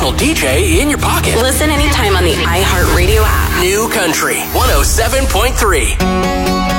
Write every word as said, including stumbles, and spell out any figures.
professional D J in your pocket. Listen anytime on the iHeartRadio app. New Country one oh seven point three.